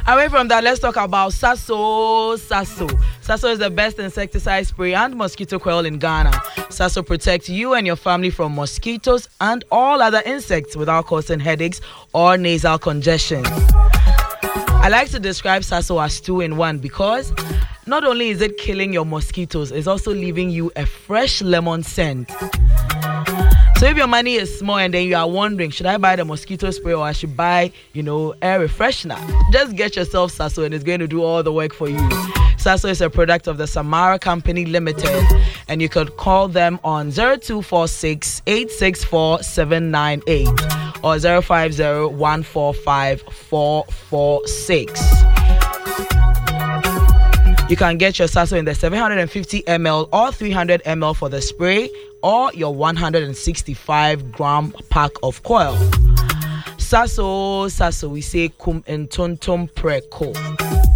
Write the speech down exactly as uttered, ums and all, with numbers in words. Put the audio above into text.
Away from that, let's talk about Sasso. Sasso. Sasso is the best insecticide spray and mosquito coil in Ghana. Sasso protects you and your family from mosquitoes and all other insects without causing headaches or nasal congestion. I like to describe Sasso as two in one because not only is it killing your mosquitoes, it's also leaving you a fresh lemon scent. So if your money is small and then you are wondering, should I buy the mosquito spray or I should buy, you know, air refreshener? Just get yourself Sasso and it's going to do all the work for you. Sasso is a product of the Samara Company Limited, and you could call them on zero two four six, eight six four, seven nine eight or zero five zero, one four five, four four six. You can get your Sasso in the seven hundred fifty milliliters or three hundred milliliters for the spray or your one hundred sixty-five gram pack of coil. Sasso, Sasso, we say kum entontom preko.